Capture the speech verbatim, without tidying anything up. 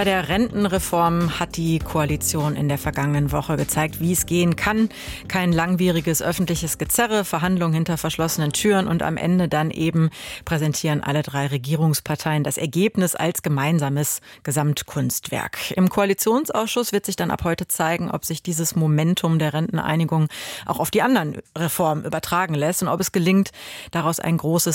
Bei der Rentenreform hat die Koalition in der vergangenen Woche gezeigt, wie es gehen kann. Kein langwieriges öffentliches Gezerre, Verhandlungen hinter verschlossenen Türen und am Ende dann eben präsentieren alle drei Regierungsparteien das Ergebnis als gemeinsames Gesamtkunstwerk. Im Koalitionsausschuss wird sich dann ab heute zeigen, ob sich dieses Momentum der Renteneinigung auch auf die anderen Reformen übertragen lässt und ob es gelingt, daraus ein großes